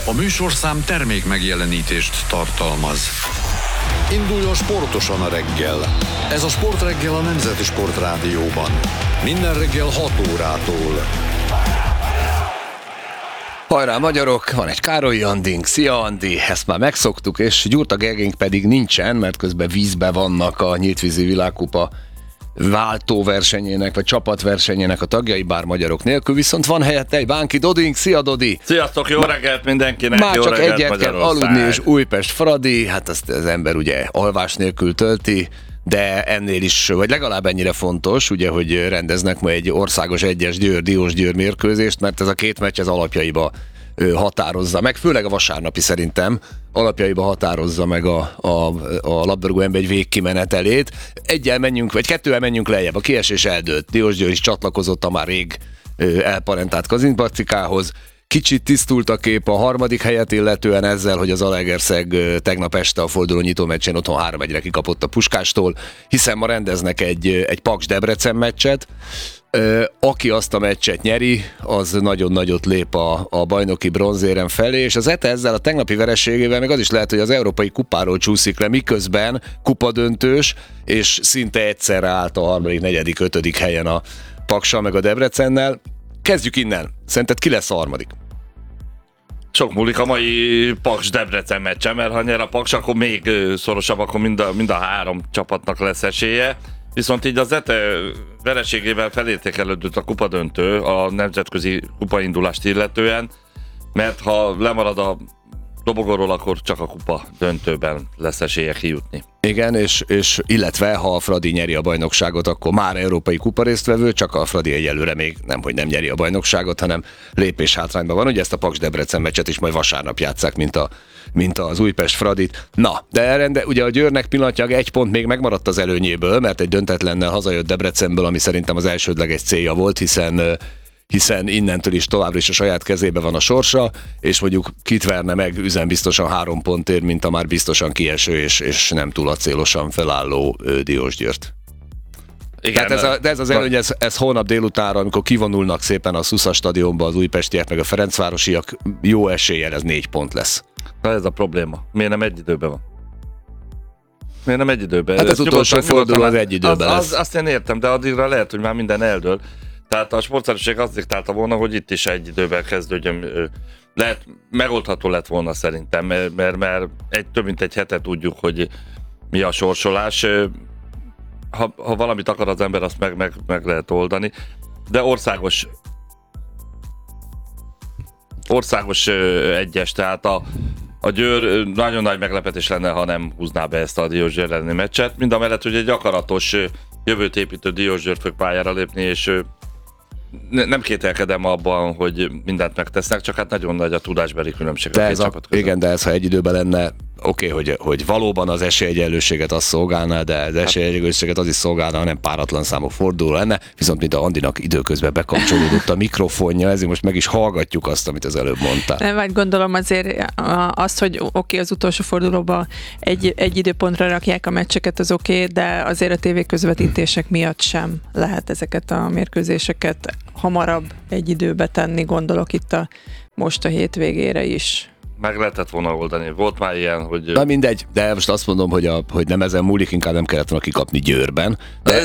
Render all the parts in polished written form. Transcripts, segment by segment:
A műsorszám termék megjelenítést tartalmaz. Induljon sportosan a reggel. Ez a Sportreggel a Nemzeti Sportrádióban. Minden reggel 6 órától. Hajrá magyarok, van egy Károly Andink, szia Andi, ezt már megszoktuk, és Gyurta Gergénk pedig nincsen, mert közben vízbe vannak a Nyíltvízi Világkupa váltóversenyének, vagy csapatversenyének a tagjai, bár magyarok nélkül, viszont van helyette egy Bánki Dodink, szia Dodi! Sziasztok, jó reggelt mindenkinek! Már jó csak reggelt, egyet kell aludni, és Újpest Fradi, hát azt az ember ugye alvás nélkül tölti, de ennél is, vagy legalább ennyire fontos, ugye, hogy rendeznek ma egy országos egyes Diós-Győr mérkőzést, mert ez a két meccs az alapjaiba határozza meg, főleg a vasárnapi szerintem alapjaiba határozza meg a labdarúgó NB1 végkimenetelét. Egyel menjünk, vagy kettővel menjünk lejjebb, a kiesés eldőlt. Diós-Győr is csatlakozott a már rég elparentált Kazincbarcikához. Kicsit tisztult a kép a harmadik helyet illetően ezzel, hogy az Zalaegerszeg tegnap este a forduló nyitó meccsén otthon 3-1-re kikapott a Puskástól, hiszen ma rendeznek egy Paks-Debrecen meccset. Aki azt a meccset nyeri, az nagyon nagyot lép a bajnoki bronzérem felé, és az ETE ezzel a tegnapi vereségével még az is lehet, hogy az Európai Kupáról csúszik le, miközben kupadöntős, és szinte egyszerre állt a harmadik, negyedik, ötödik helyen a Paksal meg a Debrecennel. Kezdjük innen. Szerinted ki lesz a harmadik? Sok múlik a mai Paks-Debrecen meccsen, mert ha nyer a Paks, akkor még szorosabb, akkor mind a három csapatnak lesz esélye. Viszont így az ETE vereségével felértékelődött a kupadöntő a nemzetközi kupaindulást illetően, mert ha lemarad a dobogóról, akkor csak a kupa döntőben lesz esélye kijutni. Igen, és illetve ha a Fradi nyeri a bajnokságot, akkor már európai kupa résztvevő, csak a Fradi egyelőre még nem nyeri a bajnokságot, hanem lépés hátrányban van. Ugye ezt a Paks-Debrecen meccset is majd vasárnap játsszák, mint az Újpest Fradit. Na, de ugye a Győrnek pillanatnyilag 1 pont még megmaradt az előnyéből, mert egy döntetlennel hazajött Debrecenből, ami szerintem az elsődleges célja volt, hiszen innentől is továbbra is a saját kezébe van a sorsa, és mondjuk kit verne meg üzenbiztosan 3 pontért, mint a már biztosan kieső és nem túl acélosan felálló Diós-Győrt. Igen, tehát ez az előny, ez holnap délutánra, amikor kivonulnak szépen a Szusza stadionba az újpestiek meg a ferencvárosiak, jó eséllyel ez 4 pont lesz. Na ez a probléma. Miért nem egy időben van? Miért nem egy időben? Hát az utolsó forduló az egy időben lesz. Azt én értem, de addigra lehet, hogy már minden eldől. Tehát a sportszerűség azt diktálta volna, hogy itt is egy időben kezdődjön. Megoldható lett volna szerintem, mert több mint egy hete tudjuk, hogy mi a sorsolás. Ha valamit akar az ember, azt meg lehet oldani. De országos egyes, tehát a Győr nagyon nagy meglepetés lenne, ha nem húzná be ezt a Diós-Győr elleni meccset. Mindamellett, hogy egy akaratos, jövőt építő Diós-Győr fog pályára lépni, és nem kételkedem abban, hogy mindent megtesznek, csak hát nagyon nagy a tudásbeli különbség a két csapat között. Igen, de ez ha egy időben lenne, oké, hogy valóban az esélyegyenlőséget az szolgálná, de az esélyegyenlőséget az is szolgálná, hanem páratlan számok forduló lenne, viszont mint a Andinak időközben bekapcsolódott a mikrofonja, ezért most meg is hallgatjuk azt, amit az előbb mondtál. Nem, vagy gondolom azért azt, hogy oké, az utolsó fordulóban egy időpontra rakják a meccseket, az oké, de azért a tévéközvetítések miatt sem lehet ezeket a mérkőzéseket hamarabb egy időbe tenni, gondolok itt most a hétvégére is. Meg lehetett volna oldani. Volt már ilyen, hogy... Na mindegy, de most azt mondom, hogy nem ezen múlik, inkább nem kellett volna kikapni Győrben.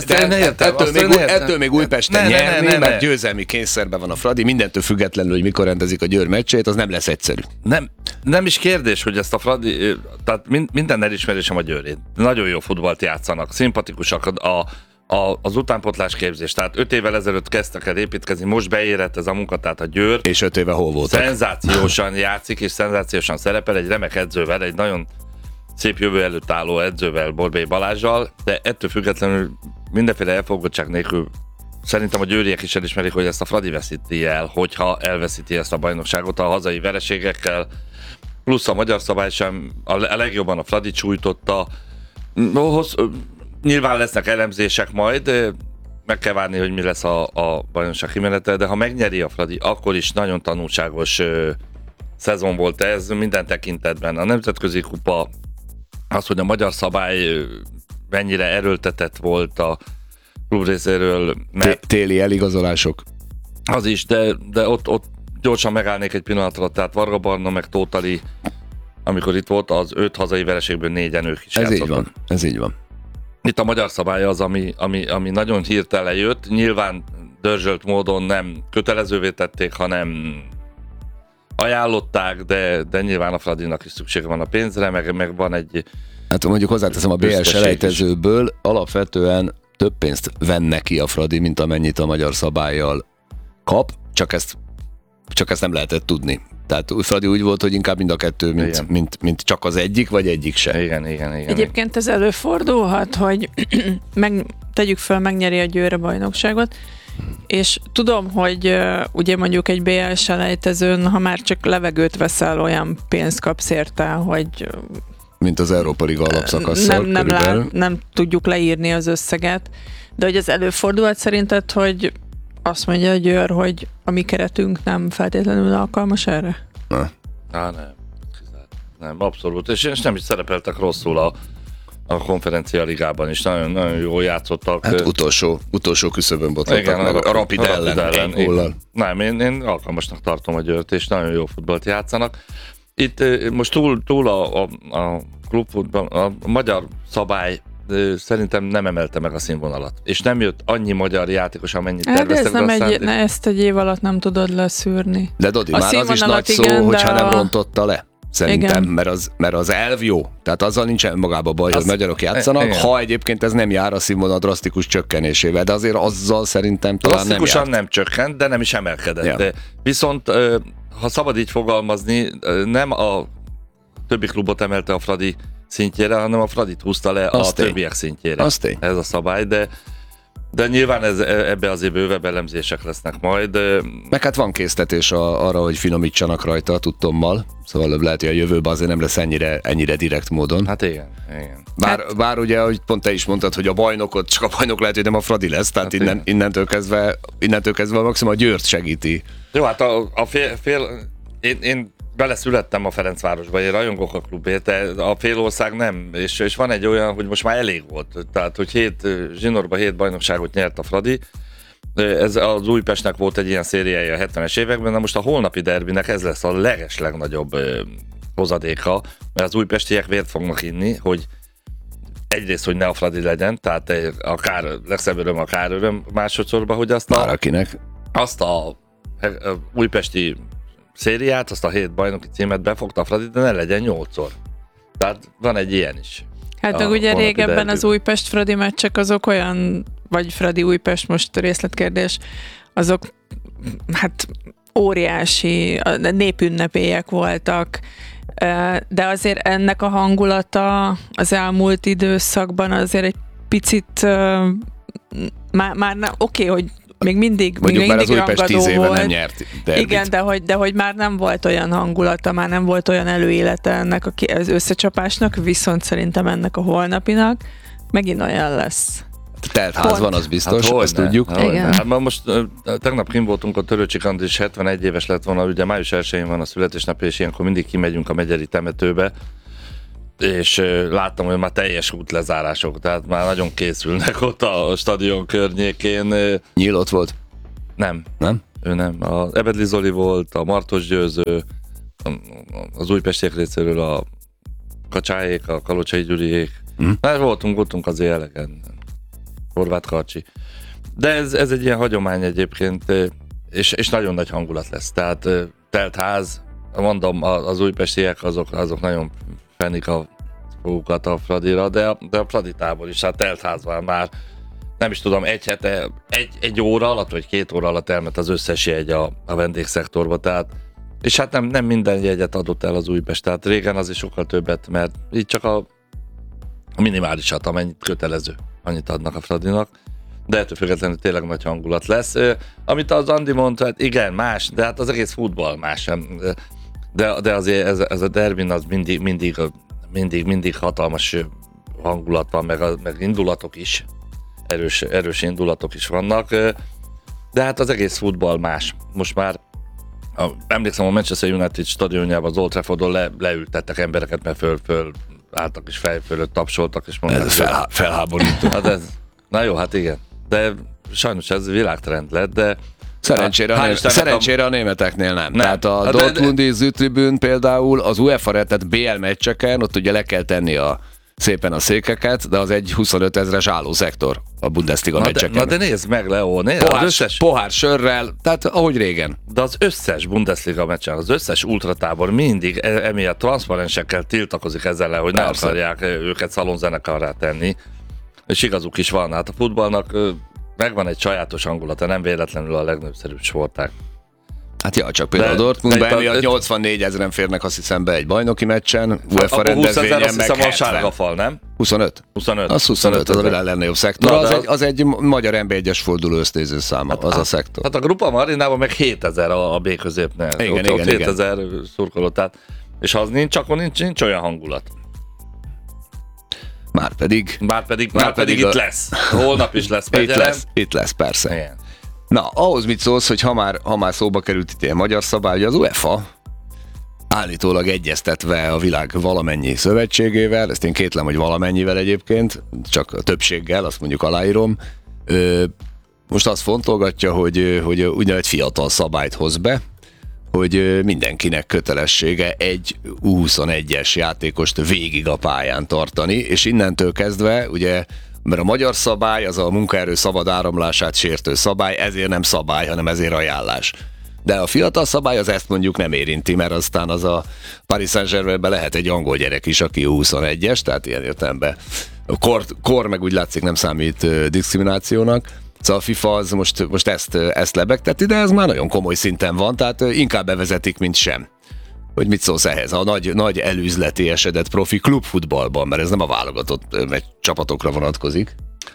Ettől még Újpesten nyerni, mert győzelmi kényszerben van a Fradi, mindentől függetlenül, hogy mikor rendezik a Győr meccsét, az nem lesz egyszerű. Nem is kérdés, hogy ezt a Fradi... Tehát minden elismerésem a Győrét. Nagyon jó futballt játszanak, szimpatikusak az utánpotlás képzés. Tehát 5 évvel ezelőtt kezdtek el építkezni, most beérett ez a munka, tehát a Győr. És 5 éve hol voltak? Szenzációsan játszik, és szenzációsan szerepel egy remek edzővel, egy nagyon szép jövő előtt álló edzővel, Borbély Balázsral, de ettől függetlenül mindenféle elfogadottság nélkül szerintem a győriek is elismerik, hogy ezt a Fradi veszíti el, hogyha elveszíti ezt a bajnokságot a hazai vereségekkel, plusz a magyar szabály sem a legjobban a Fradi sújtotta. Nyilván lesznek elemzések majd, meg kell várni, hogy mi lesz a bajnokság kimenete, de ha megnyeri a Fradi, akkor is nagyon tanulságos szezon volt ez minden tekintetben. A nemzetközi kupa, az, hogy a magyar szabály mennyire erőltetett volt a klub részéről. Téli eligazolások. Az is, de ott gyorsan megállnék egy pillanatra, tehát Varga Barna meg Tótali, amikor itt volt, az 5 hazai vereségből 4-en ők is Ez így játszottak. van, ez így van. Itt a magyar szabály az, ami nagyon hirtelen jött, nyilván dörzsölt módon nem kötelezővé tették, hanem ajánlották, de nyilván a Fradinak is szüksége van a pénzre, meg van egy... Hát mondjuk hozzáteszem, a BL Büszkeség selejtezőből alapvetően több pénzt venne ki a Fradi, mint amennyit a magyar szabállyal kap, csak ezt nem lehetett tudni. Tehát Fradi úgy volt, hogy inkább mind a kettő, mint csak az egyik, vagy egyik se. Igen. Egyébként ez előfordulhat, hogy tegyük fel, megnyeri a Győr a bajnokságot, és tudom, hogy ugye mondjuk egy BL selejtezőn, ha már csak levegőt veszel, olyan pénzt kapsz érte, hogy Mint az Európa Liga alapszakasszal nem tudjuk leírni az összeget, de hogy ez előfordulhat szerinted, hogy azt mondja a Győr, hogy a mi keretünk nem feltétlenül alkalmas erre? Nem, abszolút, és nem is szerepeltek rosszul a konferencia ligában is, nagyon, nagyon jól játszottak. Hát utolsó küszöbön botlottak meg a Rapid ellen. Nem, én alkalmasnak tartom a Győrt, és nagyon jó futballt játszanak. Itt most túl a klubfutball, a magyar szabály szerintem nem emelte meg a színvonalat. És nem jött annyi magyar játékos, amennyit terveztek. De ezt egy év alatt nem tudod leszűrni. De Dodi, már az is nagy szó, hogyha nem rontotta le. Szerintem, mert az elv jó. Tehát azzal nincsen magában baj, hogy magyarok játszanak, igen. Ha egyébként ez nem jár a színvonal drasztikus csökkenésével, de azért azzal szerintem talán nem jár. Nem csökkent, de nem is emelkedett. Ja. De viszont, ha szabad így fogalmazni, nem a többi klubot emelte a Fradi szintjére, hanem a Fradit húzta le a többiek szintjére. Ez a szabály, de nyilván ebbe azért bővebb elemzések lesznek majd. Meg hát van késztetés arra, hogy finomítsanak rajta a tudtommal, szóval lehet, hogy a jövőben azért nem lesz ennyire direkt módon. Hát igen. Bár ugye, hogy pont te is mondtad, hogy a bajnokot, csak a bajnok lehet, hogy nem a Fradi lesz, tehát hát innentől kezdve maximum a Győrt segíti. Jó, hát én beleszülettem a Ferencvárosba, én rajongok a klubért, de a félország nem, és van egy olyan, hogy most már elég volt, tehát hogy zsinórban 7 bajnokságot nyert a Fradi, ez az Újpestnek volt egy ilyen szériája a 70-es években, de most a holnapi derbinek ez lesz a legnagyobb hozadéka, mert az újpestiek vért fognak inni, hogy egyrészt, hogy ne a Fradi legyen, tehát legszebb öröm a káröröm, másodszorban, hogy azt a újpesti szériát, azt a 7 bajnoki címet befogta a Fradi, de ne legyen 8-szor. Tehát van egy ilyen is. Hát meg ugye régebben az Újpest-Fradi meccsek azok olyan, vagy Fradi-Újpest, most részletkérdés, azok hát óriási népünnepélyek voltak, de azért ennek a hangulata az elmúlt időszakban azért egy picit már oké, hogy még mindig már az Újpest 10 éve nem nyert derbit. Igen, de hogy már nem volt olyan hangulata, már nem volt olyan előélete ennek az összecsapásnak, viszont szerintem ennek a holnapinak megint olyan lesz. Telt ház van, az biztos, azt tudjuk. Igen. Hát most tegnap kint voltunk, a Törőcsik Andris 71 éves lett volna, ugye május 1-én van a születésnapja, és ilyenkor mindig kimegyünk a megyeri temetőbe, és láttam, hogy már teljes útlezárások, tehát már nagyon készülnek ott a stadion környékén. Nyíl ott volt? Nem. Nem? Ő nem. Az Ebedli Zoli volt, a Martos Győző, az újpestiek részéről a Kacsáék, a Kalocsai Gyuriék. Voltunk azért elegen. Horváth Karcsi. De ez egy ilyen hagyomány egyébként, és nagyon nagy hangulat lesz. Tehát telt ház, mondom, az újpestiek azok nagyon fenik a fogukat a Fradira, de a Fradi tábor is, hát telt ház van már, nem is tudom, egy óra alatt, vagy 2 óra alatt elment az összes jegy a vendégszektorba, tehát, és hát nem minden jegyet adott el az Újpest, tehát régen az is sokkal többet, mert így csak a minimálisat, amennyit kötelező, annyit adnak a Fradinak, de ettől függetlenül tényleg nagy hangulat lesz. Amit az Andi mondta, hát igen, más, de hát az egész futball más, de azért ez a derbin az mindig hatalmas hangulat van, meg indulatok is, erős indulatok is vannak, de hát az egész futball más. Most már emlékszem, a Manchester United stadionjában az Old Traffordon leültettek embereket, mert föl álltak és fej fölött tapsoltak, és mondták, ez felháborító. Hát na jó, hát igen. De sajnos ez világtrend lett, Szerencsére a németeknél nem. Tehát a Dortmundi Südtribüne például az UEFA, tehát BL meccseken, ott ugye le kell tenni szépen a székeket, de az egy 25 000-es állószektor a Bundesliga meccseken. Na de nézd meg, Leo, pohár sörrel, tehát ahogy régen. De az összes Bundesliga meccsen, az összes ultratábor mindig emiatt transzparensekkel tiltakozik ezzel, hogy nem akarják őket szalonzenekarrá tenni. És igazuk is van, hát a futballnak megvan egy sajátos hangulata, nem véletlenül a legnépszerűbb sportág. Hát ja, csak például a Dortmundban emiatt 84 000 férnek azt hiszem be egy bajnoki meccsen, UEFA rendezvényen meg 70. A sárga fal, nem? 25? 25. Az 25, az a világ legnagyobb szektor. Az egy magyar NB1-es forduló ösztéző száma, az a szektor. Hát a Grupa Marinában meg 7000 a B középnél. Igen. 7000 szurkoló, tehát, és ha az nincs, akkor nincs olyan hangulat. Márpedig itt lesz. Holnap is lesz. Itt lesz, persze. Igen. Na, ahhoz mit szólsz, hogy ha már szóba került itt ilyen magyar szabály, hogy az UEFA állítólag egyeztetve a világ valamennyi szövetségével, ezt én kétlem, hogy valamennyivel egyébként, csak a többséggel, azt mondjuk aláírom, most azt fontolgatja, hogy úgynevezett fiatal szabályt hoz be, hogy mindenkinek kötelessége egy U21-es játékost végig a pályán tartani, és innentől kezdve, ugye, mert a magyar szabály az a munkaerő szabad áramlását sértő szabály, ezért nem szabály, hanem ezért ajánlás. De a fiatal szabály az ezt mondjuk nem érinti, mert aztán az a Paris Saint-Germainben lehet egy angol gyerek is, aki U21-es, tehát ilyen értelemben a kor meg úgy látszik nem számít diszkriminációnak. Szóval a FIFA az most ezt lebegteti, de ez már nagyon komoly szinten van, tehát inkább bevezetik, mint sem. Hogy mit szólsz ehhez? A nagy elüzleti esedett profi klubfutballban, mert ez nem a válogatott csapatokra vonatkozik.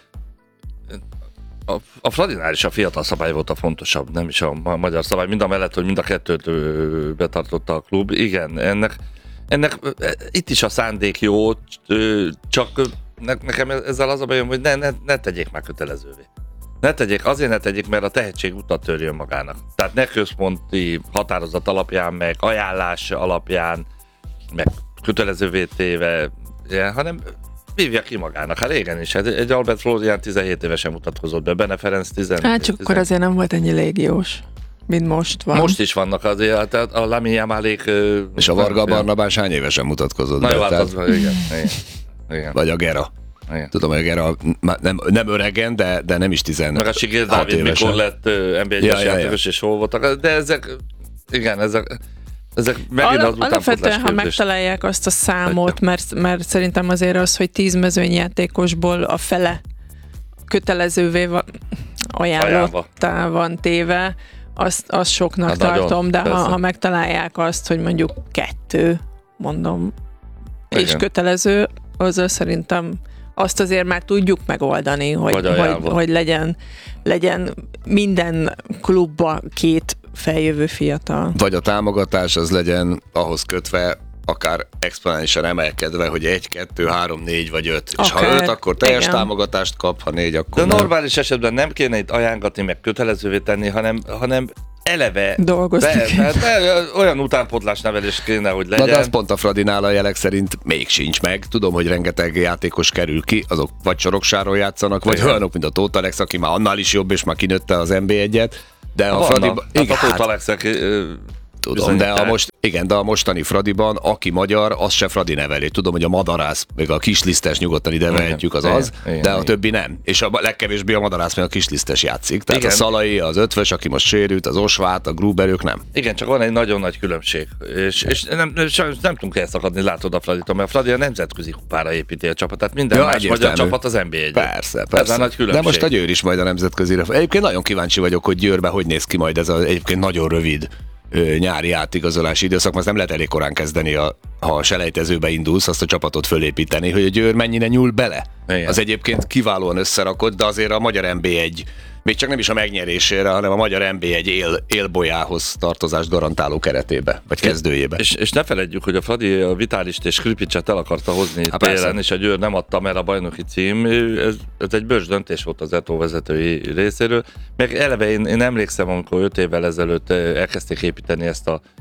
A Fradinál is a fiatal szabály volt a fontosabb, nem is a magyar szabály, mind a mellett, hogy mind a kettőt betartotta a klub. Igen, ennek itt is a szándék jó, csak nekem ezzel az a bajom, hogy ne tegyék már kötelezővé. Azért ne tegyék, mert a tehetség utat törjön magának. Tehát ne központi határozat alapján, meg ajánlás alapján, meg kötelezővé téve, hanem vívja ki magának. Hát régen is. Egy Albert Florian 17 évesen mutatkozott be, Bene Ferenc 10. Hát csak akkor azért nem volt ennyi légiós, mint most van. Most is vannak azért, tehát a Lamine Yamálék... És a Varga Barnabás hány évesen mutatkozott be? Na jó, hát az van, igen. Vagy a Gera. Igen. Tudom, hogy a Gera nem öregen, de nem is 16 meg a Sigér Dávid mikor lett NB1-es játékos, és hol voltak, de ezek megint az utánpótlás alapvetően, ha megtalálják azt a számot, mert szerintem azért az, hogy 10 mezőnyjátékosból a fele kötelezővé ajánlottá van téve, azt soknak hát tartom, nagyon, de ha megtalálják azt, hogy mondjuk 2, mondom, igen. És kötelező, azzal szerintem azt azért már tudjuk megoldani, hogy legyen minden klubba 2 feljövő fiatal. Vagy a támogatás az legyen ahhoz kötve, akár exponenciálisan emelkedve, hogy 1, 2, 3, 4 vagy 5. És ha 5, akkor teljes igen. támogatást kap, ha 4, akkor de normális esetben nem kéne itt ajánlatni, meg kötelezővé tenni, hanem eleve olyan utánpótlás nevelés kéne, hogy legyen. Na de az pont a Fradinál a jelek szerint még sincs meg. Tudom, hogy rengeteg játékos kerül ki, azok vagy Soroksáron játszanak, vagy olyanok, mint a Tóth Alex, aki már annál is jobb, és már kinőtte az NB1-et. De a Fradiban... Hát a Tóth Alexek... Tudom, de a mostani Fradiban, aki magyar, az se Fradi neveli. Tudom, hogy a Madarász, meg a Kislisztes nyugodtan ide vehetjük, de a többi nem. És a legkevésbé a Madarász, meg a Kislisztes játszik. Tehát igen. A Szalai, az Ötvös, aki most sérült, az Osvát, a Gruber, ők nem. Igen, csak van egy nagyon nagy különbség. És nem tudunk elszakadni, látod a Fraditól, mert a Fradi a nemzetközi kupára építi a csapat. Tehát minden más magyar csapat az NB1. Persze. Ez a nagy különbség. De most a Győr is majd a nemzetközire. Egyébként nagyon kíváncsi vagyok, hogy Győrben hogy néz ki majd ez az egyébként nagyon rövid nyári átigazolási időszak, mert nem lehet elég korán kezdeni, ha a selejtezőbe indulsz, azt a csapatot fölépíteni, hogy a Győr mennyire nyúl bele. Igen. Az egyébként kiválóan összerakott, de azért a magyar NB1, még csak nem is a megnyerésére, hanem a magyar NB1 élbolyához tartozást garantáló keretébe, vagy kezdőjébe. És ne feledjük, hogy a Fradi a Vitálist és Skripicset el akarta hozni télen, és a Győr nem adta, mert a bajnoki cím, ez egy bölcs döntés volt az ETO vezetői részéről. Meg eleve én emlékszem, amikor 5 évvel ezelőtt elkezdték építeni ezt a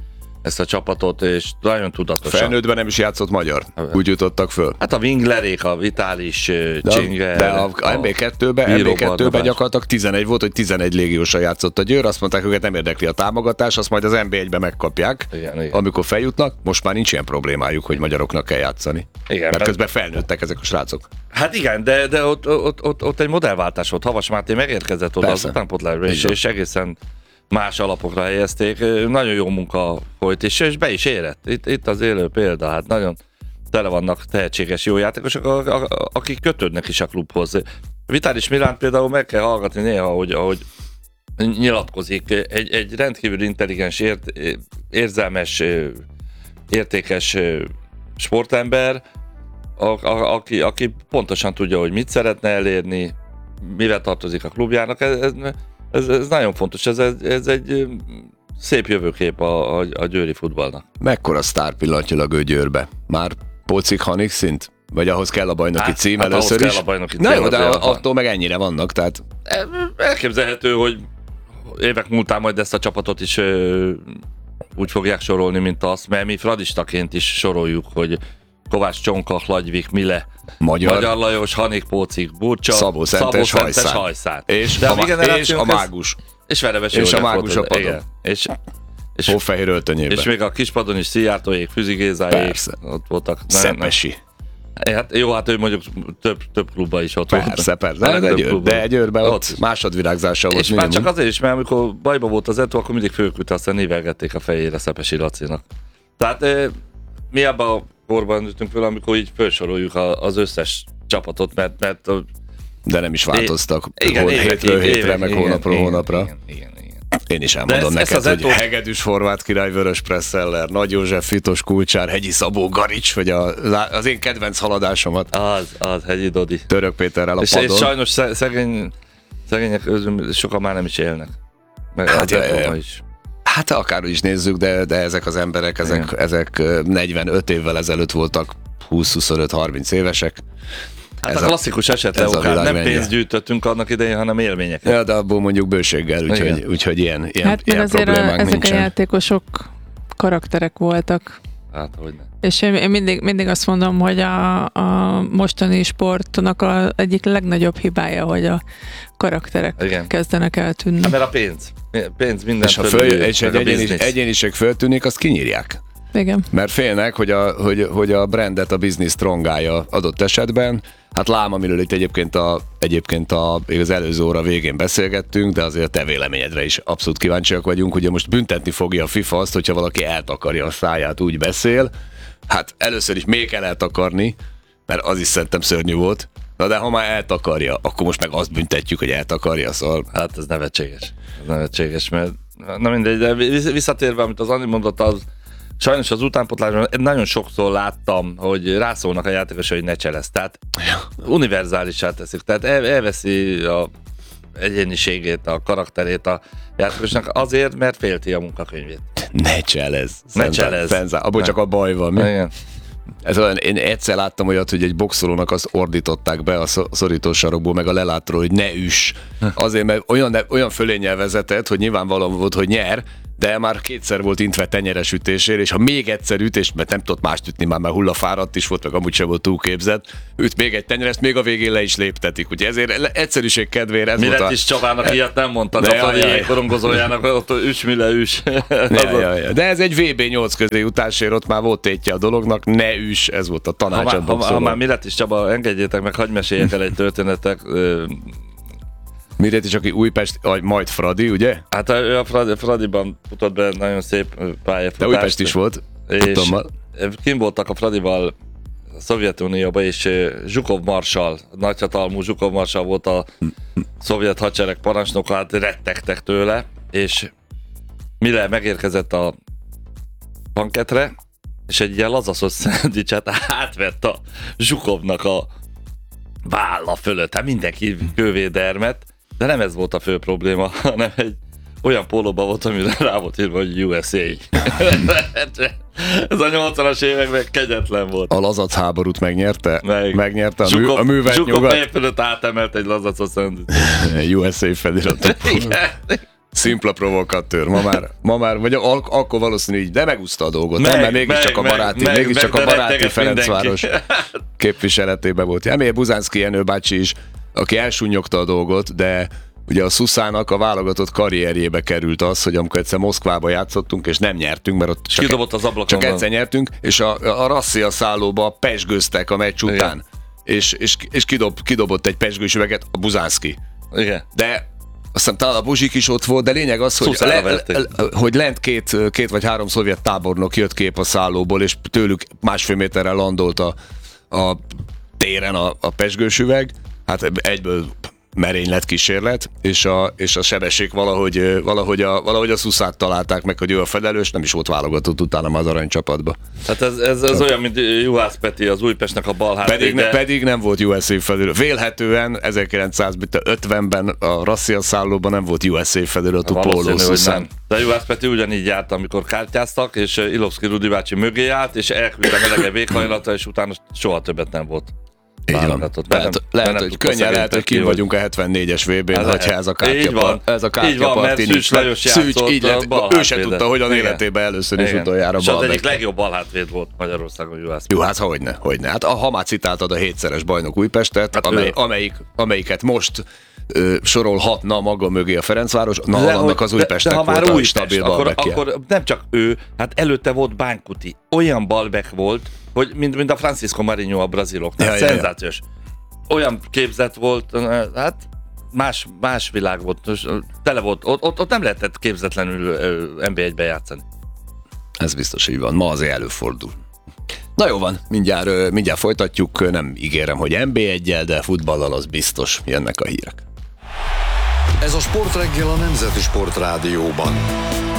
ezt a csapatot, és nagyon tudatosan. Felnőttben nem is játszott magyar. Úgy jutottak föl. Hát a Winglerék, a Vitális, Csinger. De a MB2-ben gyakorlatilag 11 volt, hogy 11 légiósra játszott a Győr. Azt mondták, őket nem érdekli a támogatás, azt majd az MB1-ben megkapják, igen. Amikor feljutnak. Most már nincs ilyen problémájuk, hogy magyaroknak kell játszani. Igen, mert közben felnőttek ezek a srácok. Hát igen, de ott egy modellváltás volt. Havas Máté megérkezett oda az utánpótlásba, és egészen más alapokra helyezték. Nagyon jó munka folyt, és be is érett. Itt az élő példa, hát nagyon tele vannak tehetséges jó játékosok, akik kötődnek is a klubhoz. Vitális Milánt például meg kell hallgatni néha, ahogy nyilatkozik. Egy rendkívül intelligens, érzelmes, értékes sportember, aki pontosan tudja, hogy mit szeretne elérni, mivel tartozik a klubjának. Ez nagyon fontos, ez egy szép jövőkép a győri futballnak. Mekkora sztár pillanatnyilag ő Győrbe? Már Pócik Hanik szint? Vagy ahhoz kell a bajnoki cím először is? Na jó, de attól meg ennyire vannak, tehát... Elképzelhető, hogy évek múltán majd ezt a csapatot is úgy fogják sorolni, mint azt, mert mi fradistaként is soroljuk, hogy Kovács Csonka, Lagyvik, Mile, Magyar Lajos, Hanik, Pócik, Burcsa, Szabó Szentes, Hajszán. És a Mágus. És Verebes és a Mágus a padon. Igen. És Hófehér öltönyében. És még a Kispadon is Szijjártóék, Füzi Gézáék ott voltak. Szepesi. Hát jó, hát ő mondjuk több klubban is ott volt. Persze. De Győrben ott másodvirágzása volt. És minimum. Már csak azért is, mert amikor bajba volt az Eto, akkor mindig fölküldte, aztán névelgették a fejére Szepesi Lacinak. Tehát mi abban a korban nőttünk föl, amikor így felsoroljuk az összes csapatot, mert de nem is változtak. Hétről hétre, meg hónapról hónapra. Igen. Én is elmondom neked, hogy Hegedűs Horváth király, Vörös Presszeller, Nagy József, Fitos Kulcsár, Hegyi Szabó Garics, vagy az én kedvenc haladásomat. Az Hegyi Dodi. Török Péterrel a padon. És sajnos szegények közül sokan már nem is élnek. Hát akárhogy is nézzük, de ezek az emberek, ezek 45 évvel ezelőtt voltak 20-25-30 évesek. Hát a klasszikus esetre nem pénzt gyűjtöttünk annak idején, hanem élményeket. Ja, de abból mondjuk bőséggel, úgyhogy ilyen problémánk ezek nincsen. A játékosok karakterek voltak. Hát, hogy nem. És én mindig azt mondom, hogy a mostani sportnak egyik legnagyobb hibája, hogy a karakterek kezdenek eltűnni. Hát, mert a pénz minden és ha egy egyéniség föltűnik, azt kinyírják. Igen. Mert félnek, hogy a brandet a business strongálja adott esetben. Hát lám, amiről itt egyébként az előző óra végén beszélgettünk, de azért te véleményedre is abszolút kíváncsiak vagyunk. Ugye most büntetni fogja a FIFA azt, hogyha valaki eltakarja a száját, úgy beszél. Hát először is még kell eltakarni, mert az is szerintem szörnyű volt. Na de ha már eltakarja, akkor most meg azt büntetjük, hogy eltakarja, szóval... Hát ez nevetséges, mert na mindegy, de visszatérve, amit az Andi mondott, az sajnos az utánpótlásban nagyon sokszor láttam, hogy rászólnak a játékosok, hogy ne cselesz. Tehát univerzálisá teszik. Tehát elveszi a egyéniségét, a karakterét a játékosnak azért, mert félti a munkakönyvét. Ne cselez. Abból csak a baj van. Mi? Igen. Ez olyan, én egyszer láttam olyat, hogy egy boxolónak azt ordították be a szorítósarokból, meg a lelátról, hogy ne üss. Azért, mert olyan fölénnyel vezetett, hogy nyilvánvalóan volt, hogy nyer, de már kétszer volt intve tenyeres ütésére, és ha még egyszer ütés, mert nem tudott mást ütni, már hullafáradt is volt, meg amúgy sem volt túlképzett, üt még egy tenyeres, még a végén le is léptetik. Ugye ezért egyszerűség kedvére ez volt is Csabának ilyet nem mondtak, a Fadi korongozójának, ott üss, Mile üss. De ez egy VB8 közé jutásért, ott már volt tétje a dolognak, ne üss, ez volt a tanács. Ha már Milet is, Csaba, engedjétek meg, hagyj meséljek el egy történetek. Miért is, aki Újpest, majd Fradi, ugye? Hát ő a Fradiban futott be nagyon szép pályafutást. De Újpest is volt. És kim voltak a Fradival a Szovjetunióban, és Zsukov Marsall, nagyhatalmú Zsukov Marsall volt a szovjet hadsereg parancsnoka, hát rettegtek tőle, és Mile megérkezett a banketre, és egy ilyen lazaszos szendvicset átvett a Zsukovnak a válla fölött. Hát mindenki kővédermet, de nem ez volt a fő probléma, hanem egy olyan pólóban volt, amire rá volt írva, hogy USA. Ez a 80-as években kegyetlen volt. A lazac háborút megnyerte? Megnyerte a művelt nyugat. Zsukov fölött átemelt egy lazacos szendvicset. USA feliratot. Igen. Szimpla provokatőr. Ma már vagy akkor valószínű így, de megúszta a dolgot, nem? Mert mégiscsak a baráti Ferencváros képviseletében volt. Emil Buzánszky Jenő bácsi is, aki elsúnyogta a dolgot, de ugye a Szuszának a válogatott karrierjébe került az, hogy amikor egyszer Moszkvába játszottunk, és nem nyertünk, mert ott csak egyszer nyertünk, és a rasszia szállóba pesgőztek a meccs után. És kidobott egy pesgős üveget a Buzánszky. Igen. De aztán talán a Buzsik is ott volt, de lényeg az, hogy lent két vagy három szovjet tábornok jött kép a szállóból, és tőlük 1,5 méterre landolt a téren a pesgős üveg. Hát egyből merénylet kísérlet, és a sebesség valahogy a Szuszát találták meg, hogy ő a felelős, nem is volt válogatott utána az aranycsapatba. Hát ez olyan, mint Juhász Peti, az Újpestnek a balhátvéd. Pedig nem volt USA felület. Vélhetően 1950-ben a rasszia szállóban nem volt USA felületű póló Szuszán. De Juhász Peti ugyanígy járt, amikor kártyáztak, és Ilovszki Rudi bácsi mögé állt, és elküldte melege véghajlata, és utána soha többet nem volt. Így van. Lehet, hogy könnyen kín vagyunk a 74-es VB-n, hogyha ez a kártyaparti nincs. Szűcs, így lett. Ő se tudta, hogyan életében először is utoljára balhátvéd. És az egyik legjobb balhátvéd volt Magyarországon Juhász. Jó, hát hogyne. Hát ha már citáltad a 7-szeres bajnok Újpestet, amelyiket most sorolhatna maga mögé a Ferencváros, annak az Újpestnek volt a stabil balbekje. Akkor nem csak ő, hát előtte volt Bánkuti. Olyan balbek volt, hogy mint a Francisco Marinho a braziloknál. Szenzációs. Olyan képzett volt, hát más világ volt, tele volt. Ott nem lehetett képzetlenül NB1-be játszani. Ez biztos így van, ma azért előfordul. Na jó van, mindjárt folytatjuk, nem ígérem, hogy NB1-jel, de futballal az biztos, jönnek a hírek. Ez a Sportreggel a Nemzeti Sportrádióban.